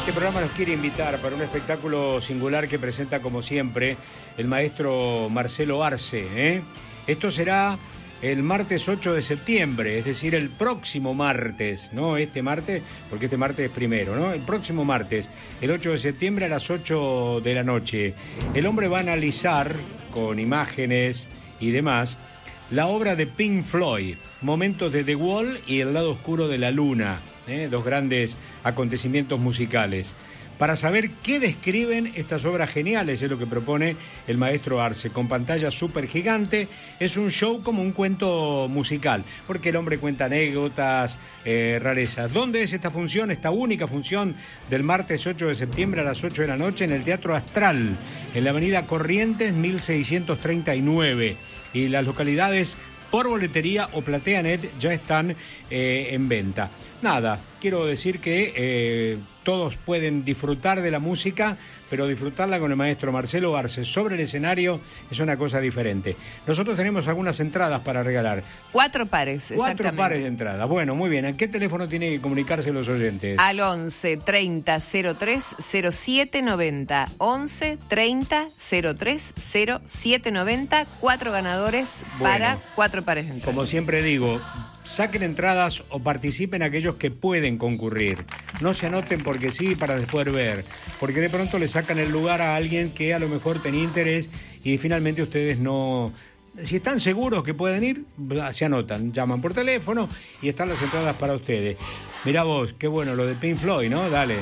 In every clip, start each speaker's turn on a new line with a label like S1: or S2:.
S1: Este programa nos quiere invitar para un espectáculo singular que presenta, como siempre, el maestro Marcelo Arce. Esto será el martes 8 de septiembre, es decir, el próximo martes, no este martes, porque este martes es primero, ¿no? El próximo martes, el 8 de septiembre a las 8 de la noche. El hombre va a analizar, con imágenes y demás, la obra de Pink Floyd, Momentos de The Wall y El lado oscuro de la luna, dos grandes acontecimientos musicales. Para saber qué describen estas obras geniales, es lo que propone el maestro Arce, con pantalla súper gigante. Es un show como un cuento musical, porque el hombre cuenta anécdotas, rarezas. ¿Dónde es esta función, esta única función del martes 8 de septiembre a las 8 de la noche? En el Teatro Astral, en la avenida Corrientes 1639. Y las localidades por boletería o PlateaNet ya están en venta. Nada, quiero decir que todos pueden disfrutar de la música, pero disfrutarla con el maestro Marcelo Arce sobre el escenario es una cosa diferente. Nosotros tenemos algunas entradas para regalar.
S2: 4 pares, exactamente.
S1: 4 pares de entradas. Bueno, muy bien. ¿A qué teléfono tienen que comunicarse los oyentes?
S2: Al 11 30 03 07 90. 11 30 03 07 90. 4 ganadores para 4 pares de entradas.
S1: Como siempre digo, saquen entradas o participen aquellos que pueden concurrir. No se anoten porque sí, para después ver. Porque de pronto le sacan el lugar a alguien que a lo mejor tenía interés y finalmente ustedes no... Si están seguros que pueden ir, se anotan. Llaman por teléfono y están las entradas para ustedes. Mirá vos, qué bueno lo de Pink Floyd, ¿no? Dale.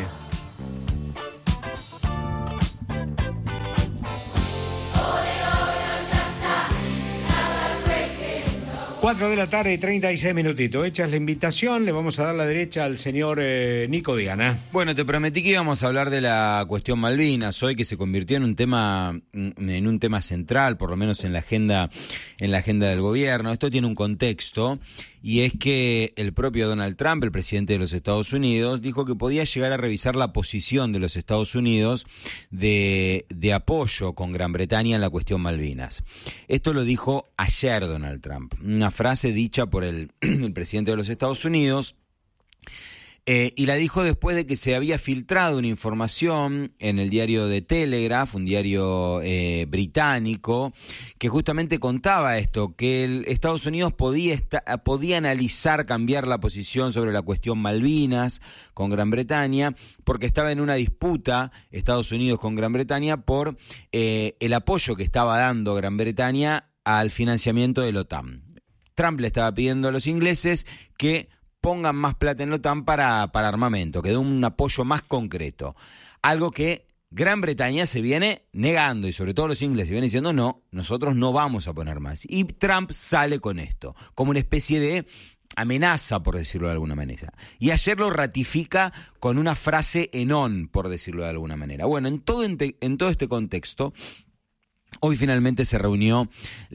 S1: 4 de la tarde y 36 minutitos. Hecha la invitación, le vamos a dar la derecha al señor Nico Diana.
S3: Bueno, te prometí que íbamos a hablar de la cuestión Malvinas hoy, que se convirtió en un tema central, por lo menos en la agenda del gobierno. Esto tiene un contexto, y es que el propio Donald Trump, el presidente de los Estados Unidos, dijo que podía llegar a revisar la posición de los Estados Unidos de apoyo con Gran Bretaña en la cuestión Malvinas. Esto lo dijo ayer Donald Trump, una frase dicha por el presidente de los Estados Unidos, y la dijo después de que se había filtrado una información en el diario The Telegraph, un diario británico, que justamente contaba esto, que Estados Unidos podía analizar cambiar la posición sobre la cuestión Malvinas con Gran Bretaña, porque estaba en una disputa Estados Unidos con Gran Bretaña por el apoyo que estaba dando Gran Bretaña al financiamiento de la OTAN. Trump le estaba pidiendo a los ingleses que pongan más plata en la OTAN para armamento, que dé un apoyo más concreto. Algo que Gran Bretaña se viene negando, y sobre todo los ingleses vienen diciendo no, nosotros no vamos a poner más. Y Trump sale con esto, como una especie de amenaza, por decirlo de alguna manera. Y ayer lo ratifica con una frase en on, por decirlo de alguna manera. Bueno, en todo este contexto, hoy finalmente se reunió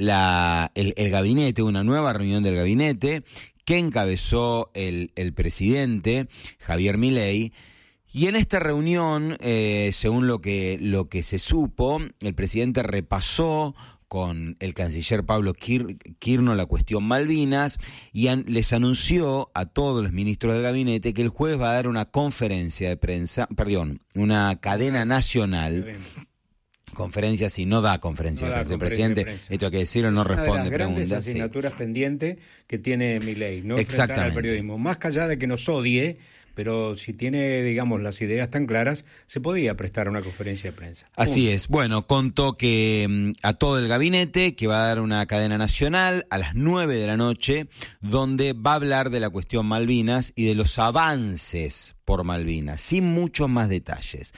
S3: el gabinete, una nueva reunión del gabinete, que encabezó el presidente Javier Milei, y en esta reunión, según lo que se supo, el presidente repasó con el canciller Pablo Quirno la cuestión Malvinas y les anunció a todos los ministros del gabinete que el jueves va a dar una conferencia de prensa, una cadena nacional. Conferencia, si no da conferencia de prensa. El presidente, esto hay que decirlo, no responde preguntas. Una de las grandes
S1: asignaturas pendientes que tiene Milei, no
S3: enfrentar
S1: al periodismo. Más allá de que nos odie, pero si tiene, digamos, las ideas tan claras, se podía prestar a una conferencia de prensa.
S3: Así es. Bueno, contó que a todo el gabinete que va a dar una cadena nacional a las 9 de la noche, donde va a hablar de la cuestión Malvinas y de los avances por Malvinas, sin muchos más detalles.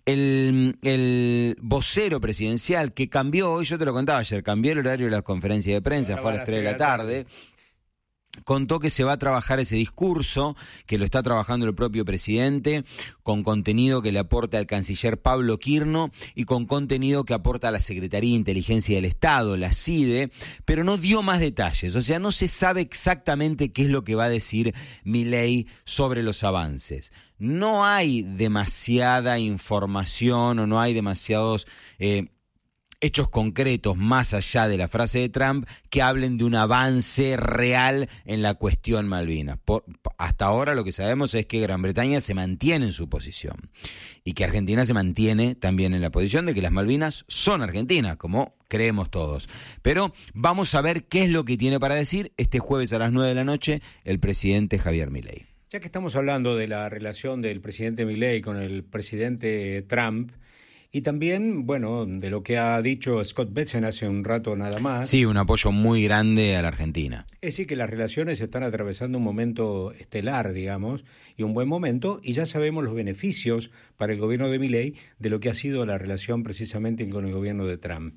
S3: El vocero presidencial que cambió, hoy yo te lo contaba ayer, cambió el horario de la conferencia de prensa, fue a las 3 de la tarde. Contó que se va a trabajar ese discurso, que lo está trabajando el propio presidente, con contenido que le aporta el canciller Pablo Quirno y con contenido que aporta la Secretaría de Inteligencia del Estado, la CIDE, pero no dio más detalles. O sea, no se sabe exactamente qué es lo que va a decir Milei sobre los avances. No hay demasiada información o no hay demasiados hechos concretos más allá de la frase de Trump que hablen de un avance real en la cuestión Malvinas. Hasta ahora lo que sabemos es que Gran Bretaña se mantiene en su posición y que Argentina se mantiene también en la posición de que las Malvinas son argentinas, como creemos todos. Pero vamos a ver qué es lo que tiene para decir este jueves a las 9 de la noche el presidente Javier Milei.
S1: Ya que estamos hablando de la relación del presidente Milei con el presidente Trump, y también, bueno, de lo que ha dicho Scott Bessent hace un rato nada más.
S3: Sí, un apoyo muy grande a la Argentina.
S1: Es decir, que las relaciones están atravesando un momento estelar, digamos, y un buen momento, y ya sabemos los beneficios para el gobierno de Milei de lo que ha sido la relación precisamente con el gobierno de Trump.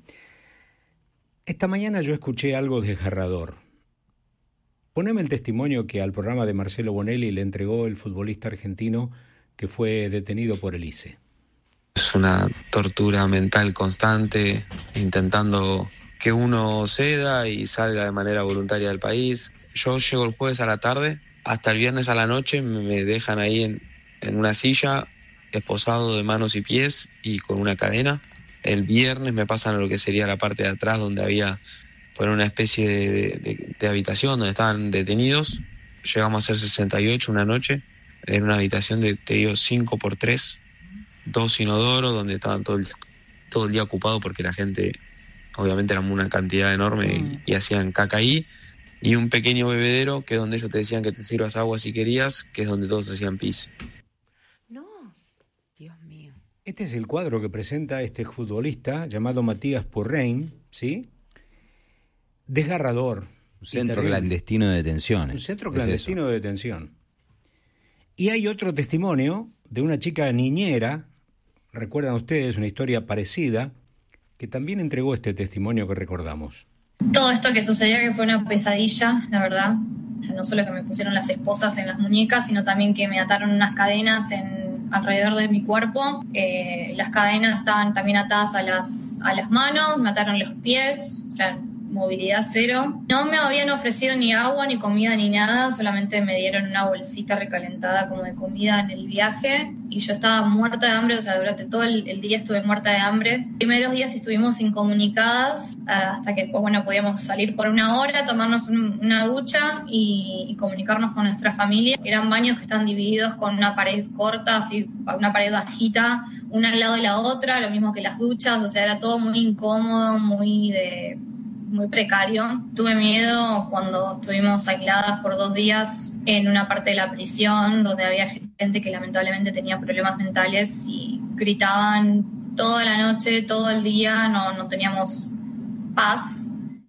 S1: Esta mañana yo escuché algo desgarrador. Poneme el testimonio que al programa de Marcelo Bonelli le entregó el futbolista argentino que fue detenido por el ICE.
S4: Es una tortura mental constante, intentando que uno ceda y salga de manera voluntaria del país. Yo llego el jueves a la tarde, hasta el viernes a la noche me dejan ahí en una silla, esposado de manos y pies y con una cadena. El viernes me pasan a lo que sería la parte de atrás, donde había una especie de habitación donde estaban detenidos. Llegamos a ser 68 una noche, en una habitación de, 5x3, 2 inodoros, donde estaban todo el día ocupados porque la gente, obviamente, era una cantidad enorme y hacían caca ahí, y un pequeño bebedero que es donde ellos te decían que te sirvas agua si querías, que es donde todos hacían pis.
S2: No, Dios mío.
S1: Este es el cuadro que presenta este futbolista llamado Matías Purrein, ¿sí? Desgarrador.
S3: Un centro clandestino de detenciones.
S1: Un centro clandestino de detención. Y hay otro testimonio de una chica niñera, recuerdan ustedes, una historia parecida, que también entregó este testimonio que recordamos.
S5: Todo esto que sucedió que fue una pesadilla, la verdad. No solo que me pusieron las esposas en las muñecas, sino también que me ataron unas cadenas alrededor de mi cuerpo. Las cadenas estaban también atadas a las manos, me ataron los pies, o sea, movilidad cero. No me habían ofrecido ni agua, ni comida, ni nada, solamente me dieron una bolsita recalentada como de comida en el viaje, y yo estaba muerta de hambre, o sea, durante todo el día estuve muerta de hambre. Los primeros días estuvimos incomunicadas, hasta que después, bueno, podíamos salir por una hora, tomarnos una ducha y comunicarnos con nuestra familia. Eran baños que están divididos con una pared corta, así, una pared bajita, una al lado de la otra, lo mismo que las duchas, o sea, era todo muy incómodo, muy precario. Tuve miedo cuando estuvimos aisladas por 2 días en una parte de la prisión donde había gente que lamentablemente tenía problemas mentales y gritaban toda la noche, todo el día, no teníamos paz.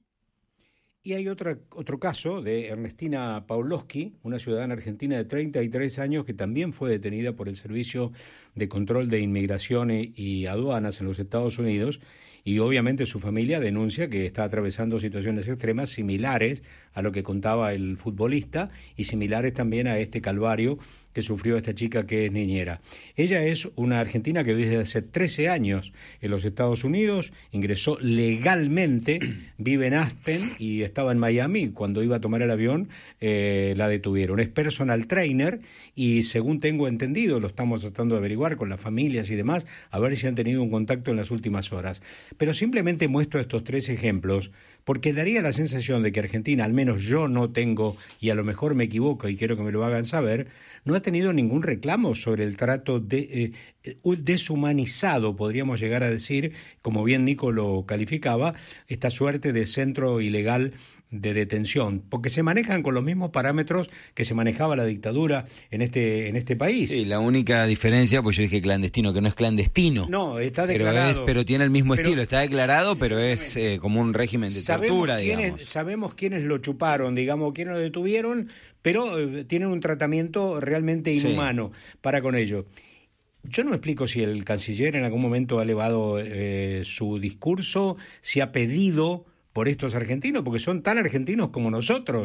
S1: Y hay otro caso de Ernestina Pawlowski, una ciudadana argentina de 33 años que también fue detenida por el Servicio de Control de Inmigración y Aduanas en los Estados Unidos, y obviamente su familia denuncia que está atravesando situaciones extremas similares a lo que contaba el futbolista y similares también a este calvario que sufrió esta chica que es niñera. Ella es una argentina que desde hace 13 años en los Estados Unidos, ingresó legalmente, vive en Aspen y estaba en Miami. Cuando iba a tomar el avión la detuvieron. Es personal trainer y, según tengo entendido, lo estamos tratando de averiguar con las familias y demás, a ver si han tenido un contacto en las últimas horas. Pero simplemente muestro estos 3 ejemplos porque daría la sensación de que Argentina, al menos yo no tengo, y a lo mejor me equivoco y quiero que me lo hagan saber, no ha tenido ningún reclamo sobre el trato deshumanizado, podríamos llegar a decir, como bien Nico lo calificaba, esta suerte de centro ilegal de detención, porque se manejan con los mismos parámetros que se manejaba la dictadura en este país.
S3: Sí, la única diferencia, pues yo dije clandestino, que no es clandestino.
S1: No, está declarado.
S3: Pero tiene el mismo estilo, está declarado, pero es como un régimen de tortura, digamos.
S1: Sabemos quiénes lo chuparon, digamos, quiénes lo detuvieron, pero tienen un tratamiento realmente inhumano para con ello. Yo no me explico si el canciller en algún momento ha elevado su discurso, si ha pedido por estos argentinos, porque son tan argentinos como nosotros.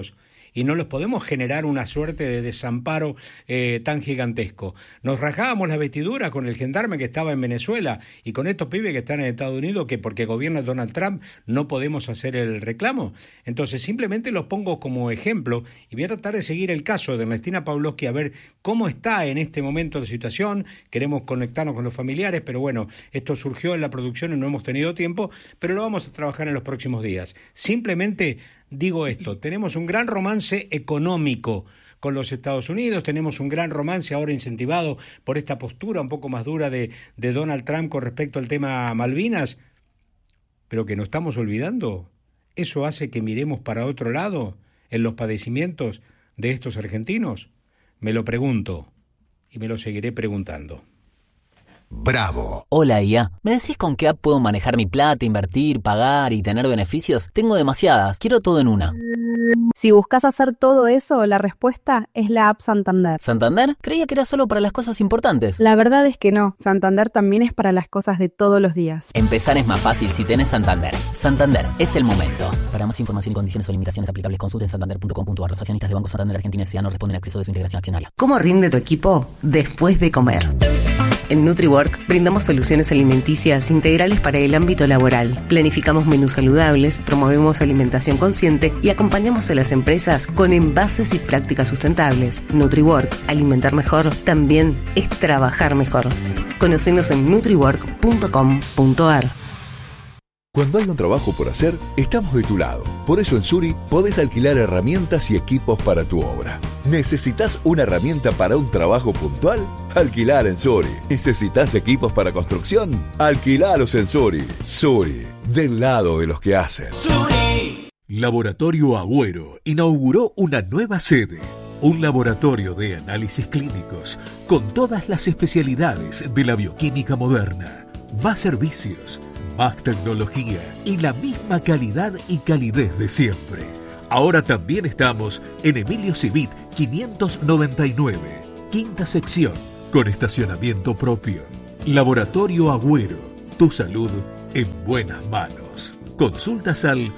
S1: y no les podemos generar una suerte de desamparo tan gigantesco. Nos rajábamos las vestiduras con el gendarme que estaba en Venezuela y con estos pibes que están en Estados Unidos, que porque gobierna Donald Trump no podemos hacer el reclamo. Entonces simplemente los pongo como ejemplo y voy a tratar de seguir el caso de Ernestina Pavlovsky a ver cómo está en este momento la situación. Queremos conectarnos con los familiares, pero bueno, esto surgió en la producción y no hemos tenido tiempo, pero lo vamos a trabajar en los próximos días. Simplemente digo esto, tenemos un gran romance económico con los Estados Unidos, tenemos un gran romance ahora incentivado por esta postura un poco más dura de Donald Trump con respecto al tema Malvinas, pero que nos estamos olvidando. ¿Eso hace que miremos para otro lado en los padecimientos de estos argentinos? Me lo pregunto y me lo seguiré preguntando.
S6: Bravo.
S7: Hola, IA. ¿Me decís con qué app puedo manejar mi plata, invertir, pagar y tener beneficios? Tengo demasiadas. Quiero todo en una.
S8: Si buscas hacer todo eso, la respuesta es la app Santander.
S7: ¿Santander? Creía que era solo para las cosas importantes.
S8: La verdad es que no. Santander también es para las cosas de todos los días.
S7: Empezar es más fácil si tenés Santander. Santander, es el momento. Para más información y condiciones o limitaciones aplicables, consulten santander.com.ar. Los accionistas de Banco Santander Argentina S.A. no responden a exceso de su integración accionaria.
S9: ¿Cómo rinde tu equipo después de comer? En NutriWork brindamos soluciones alimenticias integrales para el ámbito laboral. Planificamos menús saludables, promovemos alimentación consciente y acompañamos a las empresas con envases y prácticas sustentables. NutriWork, alimentar mejor, también es trabajar mejor. Conocenos en nutriwork.com.ar.
S6: Cuando hay un trabajo por hacer, estamos de tu lado. Por eso en Suri podés alquilar herramientas y equipos para tu obra. ¿Necesitas una herramienta para un trabajo puntual? Alquilar en Suri. ¿Necesitas equipos para construcción? Alquilalos en Suri. Suri, del lado de los que hacen.
S10: Suri. Laboratorio Agüero inauguró una nueva sede. Un laboratorio de análisis clínicos con todas las especialidades de la bioquímica moderna. Más servicios, más tecnología y la misma calidad y calidez de siempre. Ahora también estamos en Emilio Civit 599, quinta sección, con estacionamiento propio. Laboratorio Agüero, tu salud en buenas manos. Consultas al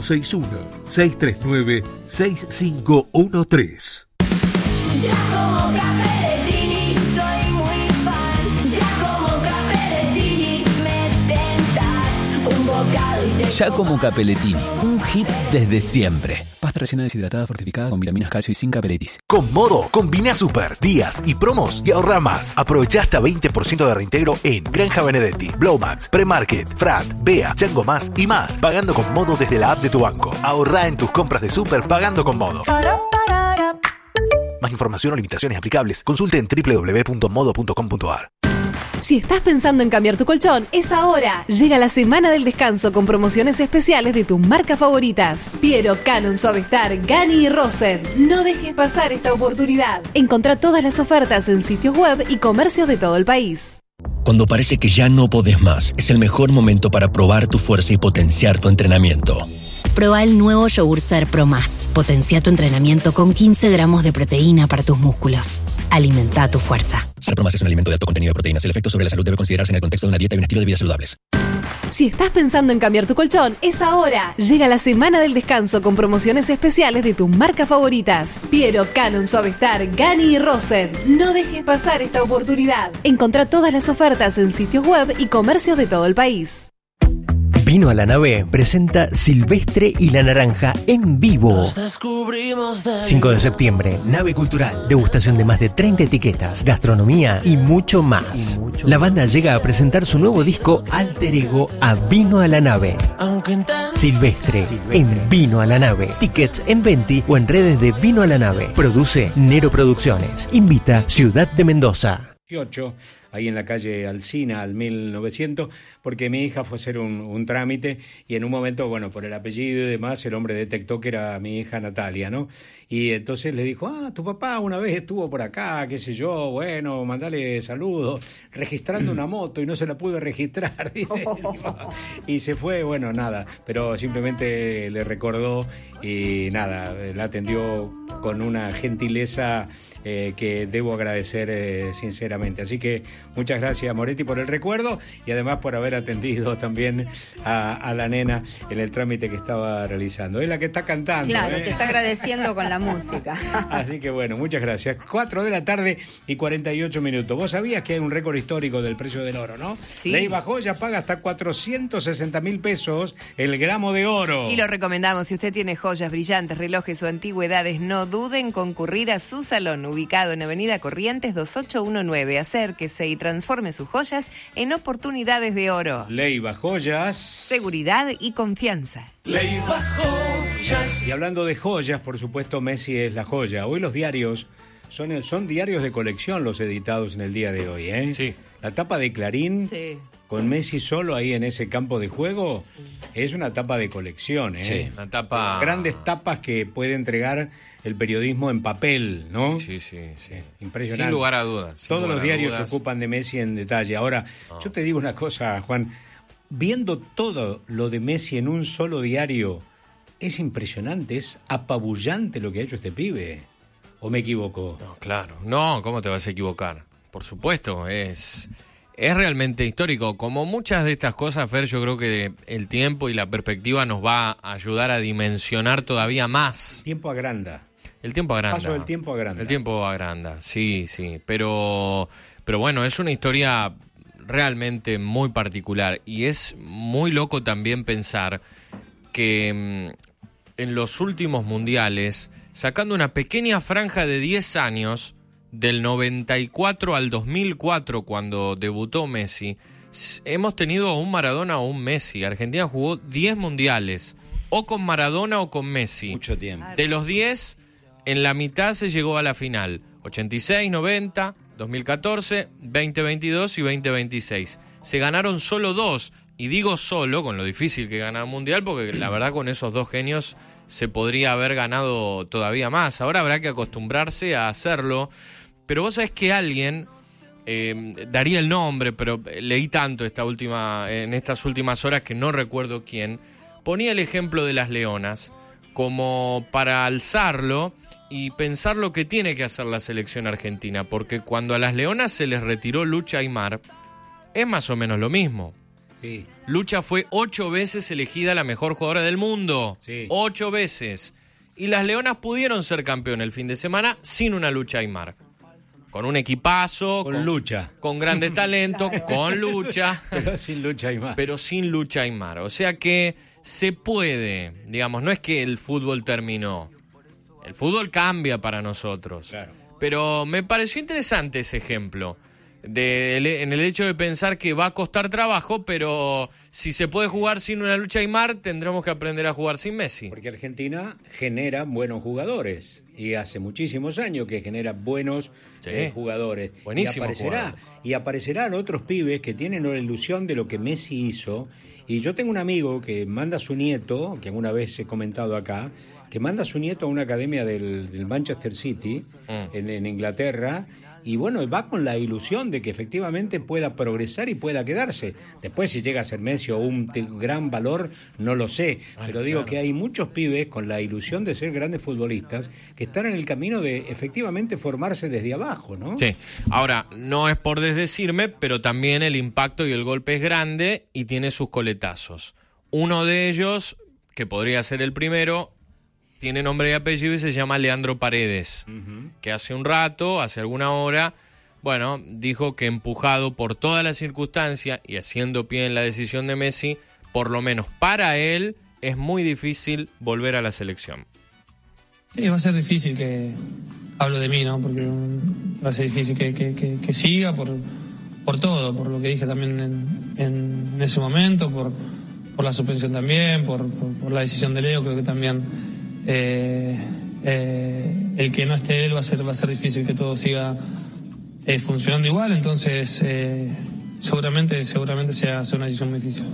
S10: 261-639-6513.
S11: Giacomo Capellettini, soy muy fan. Giacomo Capellettini, me tentas un bocado y te
S12: Giacomo Capellettini, un hit desde siempre. Pasta rellena deshidratada fortificada con vitaminas, calcio y sin capelitis.
S13: Con Modo, combina super, días y promos y ahorra más. Aprovecha hasta 20% de reintegro en Granja Benedetti, Blowmax, Premarket, Frat, Bea, Chango Más y más, pagando con Modo desde la app de tu banco. Ahorra en tus compras de super pagando con Modo. Más información o limitaciones aplicables, consulte en www.modo.com.ar.
S14: Si estás pensando en cambiar tu colchón, es ahora. Llega la semana del descanso con promociones especiales de tus marcas favoritas. Piero, Canon, Suavestar, Gani y Rosen. No dejes pasar esta oportunidad. Encontrá todas las ofertas en sitios web y comercios de todo el país.
S15: Cuando parece que ya no podés más, es el mejor momento para probar tu fuerza y potenciar tu entrenamiento.
S16: Proba el nuevo Yogur Ser Pro Más. Potencia tu entrenamiento con 15 gramos de proteína para tus músculos. Alimenta tu fuerza.
S15: Ser Pro Más es un alimento de alto contenido de proteínas. El efecto sobre la salud debe considerarse en el contexto de una dieta y un estilo de vida saludables.
S14: Si estás pensando en cambiar tu colchón, es ahora. Llega la semana del descanso con promociones especiales de tus marcas favoritas. Piero, Canon, Suavestar, Gani y Rosen. No dejes pasar esta oportunidad. Encontrá todas las ofertas en sitios web y comercios de todo el país.
S17: Vino a la Nave presenta Silvestre y la Naranja en vivo. 5 de septiembre, Nave Cultural, degustación de más de 30 etiquetas, gastronomía y mucho más. La banda llega a presentar su nuevo disco Alter Ego a Vino a la Nave. Silvestre en Vino a la Nave. Tickets en Venti o en redes de Vino a la Nave. Produce Nero Producciones. Invita Ciudad de Mendoza.
S1: 18, ahí en la calle Alsina, al 1900, porque mi hija fue a hacer un trámite y en un momento, bueno, por el apellido y demás, el hombre detectó que era mi hija Natalia, ¿no? Y entonces le dijo, tu papá una vez estuvo por acá, qué sé yo, bueno, mandale saludos, registrando una moto y no se la pude registrar, dice. Y se fue, bueno, nada, pero simplemente le recordó y nada, la atendió con una gentileza que debo agradecer sinceramente. Así que muchas gracias, Moretti, por el recuerdo y además por haber atendido también a la nena en el trámite que estaba realizando. Es la que está cantando.
S18: Claro, te está agradeciendo con la música.
S1: Así que bueno, muchas gracias. 4 de la tarde y 48 minutos. Vos sabías que hay un récord histórico del precio del oro, ¿no?
S2: Sí.
S1: Leiva Joya paga hasta 460.000 pesos el gramo de oro.
S2: Y lo recomendamos. Si usted tiene joyas, brillantes, relojes o antigüedades, no duden en concurrir a su salón, ubicado en Avenida Corrientes 2819. Acérquese y transforme sus joyas en oportunidades de oro.
S1: Leiva Joyas.
S2: Seguridad y confianza.
S1: Leiva Joyas. Y hablando de joyas, por supuesto, Messi es la joya. Hoy los diarios son diarios de colección los editados en el día de hoy, ¿eh?
S19: Sí.
S1: La tapa de Clarín,
S2: sí,
S1: con Messi solo ahí en ese campo de juego, es una tapa de colección, ¿eh?
S19: Sí, una tapa...
S1: Grandes tapas que puede entregar el periodismo en papel, ¿no?
S19: Sí.
S1: Impresionante.
S19: Sin lugar a dudas.
S1: Todos los diarios se ocupan de Messi en detalle. Ahora, yo te digo una cosa, Juan. Viendo todo lo de Messi en un solo diario, es impresionante, es apabullante lo que ha hecho este pibe. ¿O me equivoco?
S19: No, claro. No, ¿cómo te vas a equivocar? Por supuesto, es realmente histórico. Como muchas de estas cosas, Fer, yo creo que el tiempo y la perspectiva nos va a ayudar a dimensionar todavía más.
S1: Tiempo agranda.
S19: El tiempo agranda.
S1: Paso del tiempo agranda.
S19: El tiempo agranda, sí. Pero bueno, es una historia realmente muy particular. Y es muy loco también pensar que en los últimos mundiales, sacando una pequeña franja de 10 años, del 94 al 2004, cuando debutó Messi, hemos tenido a un Maradona o un Messi. Argentina jugó 10 mundiales, o con Maradona o con Messi.
S3: Mucho tiempo.
S19: De los 10, en la mitad se llegó a la final. 86, 90, 2014, 2022 y 2026. Se ganaron solo 2, y digo solo, con lo difícil que ganar un mundial, porque la verdad con esos dos genios se podría haber ganado todavía más. Ahora habrá que acostumbrarse a hacerlo. Pero vos sabés que alguien, daría el nombre, pero leí tanto en estas últimas horas que no recuerdo quién, ponía el ejemplo de las leonas como para alzarlo y pensar lo que tiene que hacer la selección argentina. Porque cuando a las leonas se les retiró Lucha Aymar, es más o menos lo mismo.
S1: Sí.
S19: Lucha fue 8 veces elegida la mejor jugadora del mundo.
S1: Sí.
S19: 8 veces. Y las leonas pudieron ser campeón el fin de semana sin una Lucha Aymar. Con un equipazo.
S1: Con lucha.
S19: Con grandes talentos, con lucha.
S1: Pero sin Lucha Aymar.
S19: Pero sin Lucha Aymar. O sea que se puede, digamos, no es que el fútbol terminó. El fútbol cambia para nosotros.
S1: Claro.
S19: Pero me pareció interesante ese ejemplo. En el hecho de pensar que va a costar trabajo, pero si se puede jugar sin una Lucha Aymar, tendremos que aprender a jugar sin Messi.
S1: Porque Argentina genera buenos jugadores y hace muchísimos años que genera buenos jugadores.
S19: Buenísimos
S1: Y aparecerán otros pibes que tienen la ilusión de lo que Messi hizo. Y yo tengo un amigo que manda a su nieto, que alguna vez he comentado acá, que manda a su nieto a una academia del Manchester City, en Inglaterra. Y bueno, va con la ilusión de que efectivamente pueda progresar y pueda quedarse. Después, si llega a ser Messi o un gran valor, no lo sé. Pero digo que hay muchos pibes con la ilusión de ser grandes futbolistas que están en el camino de efectivamente formarse desde abajo, ¿no?
S19: Sí. Ahora, no es por desdecirme, pero también el impacto y el golpe es grande y tiene sus coletazos. Uno de ellos, que podría ser el primero, tiene nombre y apellido y se llama Leandro Paredes, que hace alguna hora, bueno, dijo que empujado por todas las circunstancias y haciendo pie en la decisión de Messi, por lo menos para él, es muy difícil volver a la selección.
S20: Sí, va a ser difícil que... Hablo de mí, ¿no? Porque va a ser difícil que siga por todo, por lo que dije también en ese momento, por la suspensión también, por la decisión de Leo, creo que también... el que no esté él va a ser difícil que todo siga funcionando igual, entonces seguramente sea una decisión muy difícil.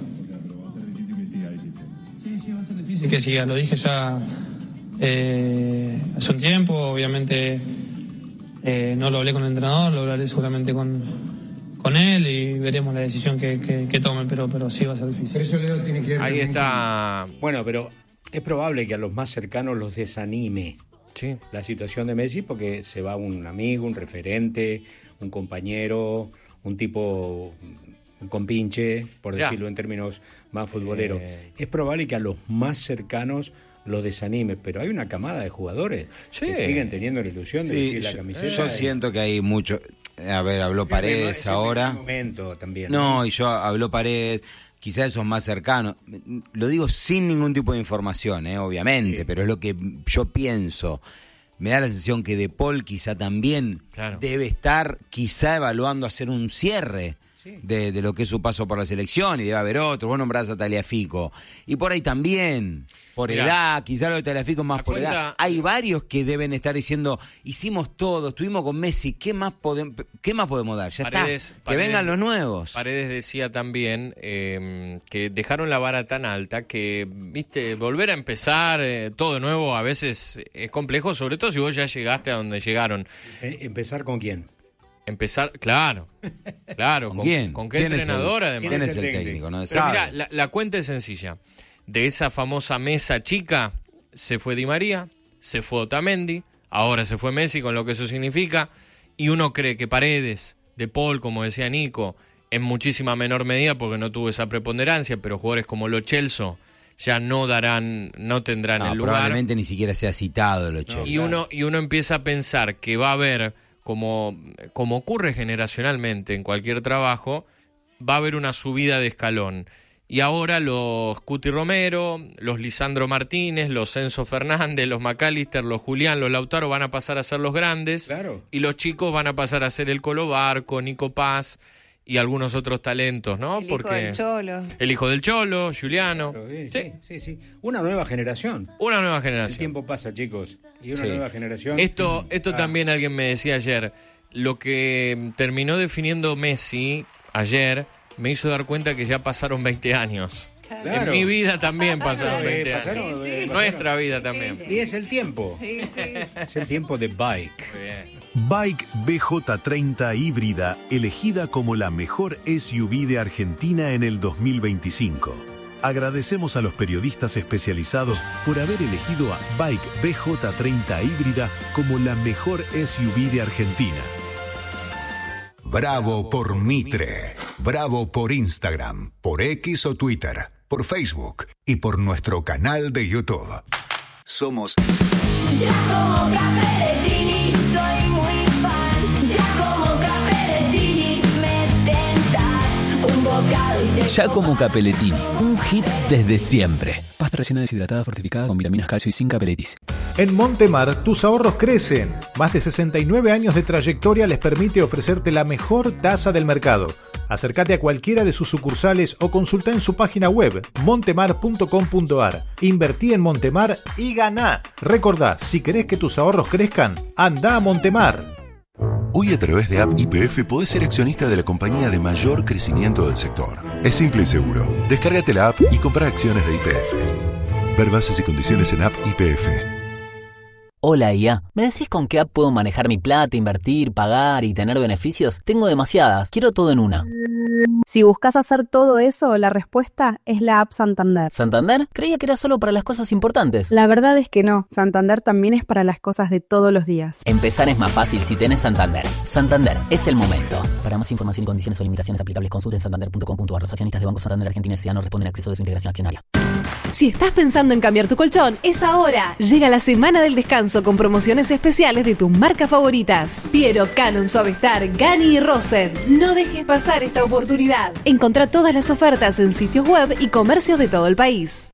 S20: Sí, va a ser difícil que siga, lo dije ya hace un tiempo, obviamente no lo hablé con el entrenador, lo hablaré seguramente con él y veremos la decisión que tomen, pero sí va a ser difícil.
S21: Eso Leo tiene que ver.
S19: Ahí está.
S1: Bueno, pero es probable que a los más cercanos los desanime la situación de Messi, porque se va un amigo, un referente, un compañero, un tipo, un compinche, por decirlo en términos más futboleros. Es probable que a los más cercanos lo desanime, pero hay una camada de jugadores que siguen teniendo la ilusión de vestir la camiseta.
S3: Yo siento que hay mucho. A ver, habló Paredes ahora.
S1: Momento también,
S3: y yo habló Paredes. Quizás esos más cercanos. Lo digo sin ningún tipo de información, obviamente, pero es lo que yo pienso. Me da la sensación que De Paul quizá también debe estar quizá evaluando hacer un cierre de lo que es su paso por la selección, y debe haber otro. Vos nombrás a Tagliafico. Y por ahí también, por edad, quizá lo de Tagliafico más por edad. Hay varios que deben estar diciendo, hicimos todo, estuvimos con Messi, ¿qué más podemos dar? Ya está, que vengan los nuevos.
S19: Paredes decía también que dejaron la vara tan alta que, volver a empezar todo de nuevo a veces es complejo, sobre todo si vos ya llegaste a donde llegaron.
S1: ¿Empezar con quién?
S19: Empezar, claro.
S3: ¿Con quién?
S19: ¿Con qué entrenador además?
S3: ¿Quién es el técnico? No
S19: Pero mirá, la cuenta es sencilla. De esa famosa mesa chica se fue Di María, se fue Otamendi, ahora se fue Messi, con lo que eso significa, y uno cree que Paredes, De Paul, como decía Nico, en muchísima menor medida porque no tuvo esa preponderancia, pero jugadores como Lo Celso ya no tendrán el lugar.
S3: Probablemente ni siquiera sea citado Lo Celso.
S19: Y uno empieza a pensar que va a haber, como ocurre generacionalmente en cualquier trabajo, va a haber una subida de escalón. Y ahora los Cuti Romero, los Lisandro Martínez, los Enzo Fernández, los McAllister, los Julián, los Lautaro van a pasar a ser los grandes. Y los chicos van a pasar a ser el Colo Barco, Nico Paz y algunos otros talentos, ¿no?
S2: El hijo del Cholo.
S19: El hijo del Cholo, Juliano.
S1: Sí. Una nueva generación. El tiempo pasa, chicos. Y una nueva generación.
S19: Esto también alguien me decía ayer. Lo que terminó definiendo Messi ayer me hizo dar cuenta que ya pasaron 20 años. En mi vida también pasaron 20 años. Nuestra vida también.
S1: Y es el tiempo. Es el tiempo de Bike.
S21: Bike BJ30 híbrida, elegida como la mejor SUV de Argentina en el 2025. Agradecemos a los periodistas especializados por haber elegido a Bike BJ30 híbrida como la mejor SUV de Argentina.
S22: Bravo por Mitre. Bravo por Instagram, por X o Twitter, por Facebook y por nuestro canal de YouTube. Somos
S11: Giacomo Capellettini, soy muy fan. Giacomo Capellettini, me tentas un bocado y te
S12: Giacomo Capellettini, un hit desde siempre. Pasta rellena deshidratada fortificada con vitaminas, calcio y zinc Capelletis.
S23: En Montemar, tus ahorros crecen. Más de 69 años de trayectoria les permite ofrecerte la mejor tasa del mercado. Acércate a cualquiera de sus sucursales o consulta en su página web montemar.com.ar. Invertí en Montemar y ganá. Recordá, si querés que tus ahorros crezcan, anda a Montemar.
S24: Hoy a través de App YPF podés ser accionista de la compañía de mayor crecimiento del sector. Es simple y seguro. Descárgate la app y compra acciones de YPF. Ver bases y condiciones en App YPF.
S7: Hola IA, ¿me decís con qué app puedo manejar mi plata, invertir, pagar y tener beneficios? Tengo demasiadas, quiero todo en una.
S8: Si buscas hacer todo eso, la respuesta es la app Santander.
S7: ¿Santander? Creía que era solo para las cosas importantes.
S8: La verdad es que no, Santander también es para las cosas de todos los días.
S7: Empezar es más fácil si tenés Santander. Santander, es el momento. Para más información y condiciones o limitaciones aplicables, consulten santander.com.ar. Los accionistas de Banco Santander Argentina S.A. no responden a exceso de su integración accionaria.
S14: Si estás pensando en cambiar tu colchón, es ahora. Llega la semana del descanso con promociones especiales de tus marcas favoritas. Piero, Canon, Suavestar, Gani y Rosen. No dejes pasar esta oportunidad. Encontrá todas las ofertas en sitios web y comercios de todo el país.